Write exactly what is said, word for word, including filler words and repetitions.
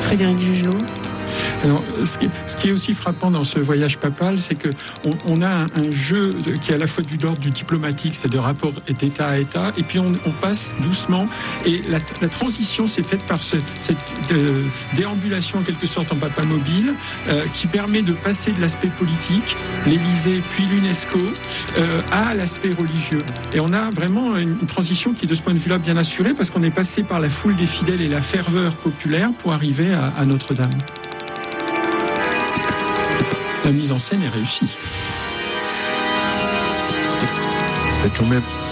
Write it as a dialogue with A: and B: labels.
A: Frédéric Jugelot.
B: Alors, ce qui, ce qui est aussi frappant dans ce voyage papal, c'est que on, on a un, un jeu de, qui est à la fois du l'ordre du diplomatique, c'est de rapport d'État à État, et puis on, on passe doucement. Et la, la transition s'est faite par ce, cette euh, déambulation en quelque sorte en papa mobile, euh, qui permet de passer de l'aspect politique, l'Élysée puis l'UNESCO, euh, à l'aspect religieux. Et on a vraiment une, une transition qui est de ce point de vue-là bien assurée, parce qu'on est passé par la foule des fidèles et la ferveur populaire pour arriver à, à Notre-Dame. La mise en scène est réussie.
C: C'est quand même